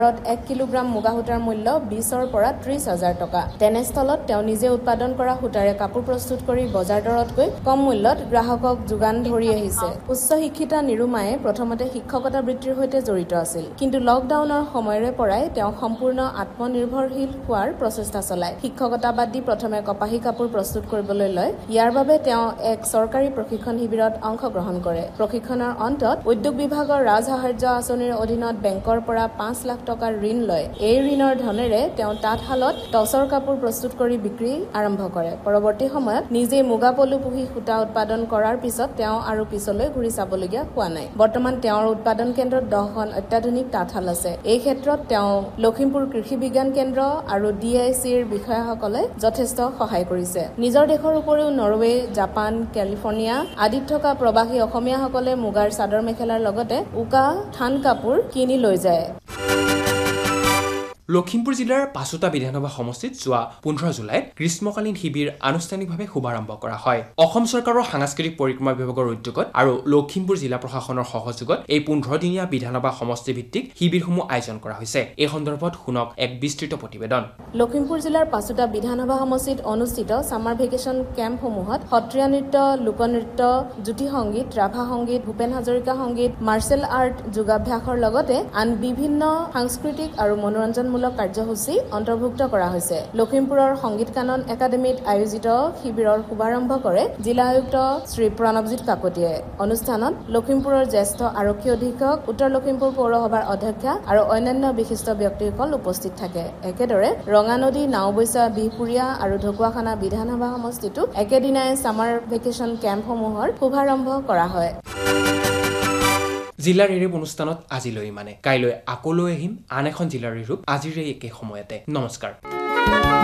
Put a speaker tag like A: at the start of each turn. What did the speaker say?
A: 1 kilogram মুগা সূতাৰ মূল্য 20ৰ পৰা 30,000 টকা। তেনেস্থলত তেওঁ নিজে উৎপাদন কৰা সূতাৰে কাপোৰ প্ৰস্তুত কৰি বজাৰ দৰতকৈ কম মূল্যত গ্ৰাহকক যোগান ধৰি আহিছে। উচ্চ শিক্ষিতা নিৰুমায়ে প্ৰথমতে শিক্ষকতা বৃত্তিৰ সৈতে জড়িত আছিল, কিন্তু লকডাউনৰ সময়ৰে পৰাই তেওঁ সম্পূৰ্ণ আত্মনিৰ্ভৰশীল হোৱাৰ প্ৰচেষ্টা চলায়। শিক্ষকতা বাদ দি প্ৰথমে কপাহী কাপোৰ প্ৰস্তুত কৰিবলৈ লয়। ইয়াৰ বাবে তেওঁ এক চৰকাৰী প্ৰশিক্ষণ শিবিৰত অংশগ্ৰহণ কৰে। প্ৰশিক্ষণৰ অন্তত উদ্যোগ বিভাগৰ ৰাজসাহাৰ্য আঁচনিৰ অধীনত বেংকৰ পৰা 5 লাখ টকাৰ ঋণ লয়। এই ঋণৰ ধনেৰে তেওঁ তাঁতশালত টচৰ কাপোৰ প্ৰস্তুত কৰি বিক্ৰী আৰম্ভ কৰে। পৰৱৰ্তী সময়ত নিজেই মুগা পলু পুহি সূতা উৎপাদন কৰাৰ পিছত তেওঁ আৰু পিছলৈ ঘূৰি চাবলগীয়া হোৱা নাই। বৰ্তমান তেওঁৰ উৎপাদন কেন্দ্ৰত 10খন অত্যাধুনিক তাঁতশাল আছে। এই ক্ষেত্ৰত তেওঁ লখিমপুৰ কৃষি বিজ্ঞান কেন্দ্ৰ আৰু DICৰ বিষয়াসকলে যথেষ্ট সহায় কৰিছে। নিজৰ দেশৰ উপৰিও নৰৱে, জাপান, কেলিফৰ্ণিয়া আদিত থকা প্ৰৱাসী অসমীয়াসকলে মুগাৰ চাদৰ মেখেলাৰ লগতে উকা থান কাপোৰ কিনি লৈ যায়।
B: লখিমপুৰ জিলাৰ পাঁচোটা বিধানসভা সমষ্টিত যোৱা 15 জুলাইত গ্ৰীষ্মকালীন শিবিৰ আনুষ্ঠানিকভাৱে শুভাৰম্ভ কৰা হয়। অসম চৰকাৰৰ সাংস্কৃতিক পৰিক্ৰমা বিভাগৰ উদ্যোগত আৰু লখিমপুৰ জিলা প্ৰশাসনৰ সহযোগত এই 15-দিনীয়া বিধানসভা সমষ্টি ভিত্তিক শিবিৰসমূহ আয়োজন কৰা হৈছে। এই সন্দৰ্ভত শুনক এক বিস্তৃত প্ৰতিবেদন।
A: লখিমপুৰ জিলাৰ পাঁচোটা বিধানসভা সমষ্টিত অনুষ্ঠিত ছামাৰ ভেকেশ্যন কেম্পসমূহত সত্ৰীয়া নৃত্য, লোকনৃত্য, জ্যোতি সংগীত, ৰাভা সংগীত, ভূপেন হাজৰিকা সংগীত, মাৰ্চেল আৰ্ট, যোগাভ্যাসৰ লগতে আন বিভিন্ন সাংস্কৃতিক আৰু মনোৰঞ্জনমূলক কাৰ্যসূচী অন্তৰ্ভুক্ত কৰা হৈছে। লখিমপুৰৰ সংগীত কানন একাডেমীত আয়োজিত শিবিৰৰ শুভাৰম্ভ কৰে জিলা আয়ুক্ত শ্ৰী প্ৰণৱজিৎ কাকতিয়ে। অনুষ্ঠানত লখিমপুৰৰ জ্যেষ্ঠ আৰক্ষী অধীক্ষক, উত্তৰ লখিমপুৰ পৌৰসভাৰ অধ্যক্ষা আৰু অন্যান্য বিশিষ্ট ব্যক্তিসকল উপস্থিত থাকে। একেদৰে ৰঙানদী, নাওবৈচা, বিহপুৰীয়া আৰু ঢকুৱাখানা বিধানসভা সমষ্টিতো একেদিনাই ছামাৰ ভেকেশ্যন কেম্পসমূহৰ শুভাৰম্ভ কৰা হয়।
B: জিলাৰ এই অনুষ্ঠানত আজিলৈ ইমানে। কাইলৈ আকৌ লৈ আহিম আন এখন জিলাৰ ৰূপ আজিৰ এই একে সময়তে। নমস্কাৰ।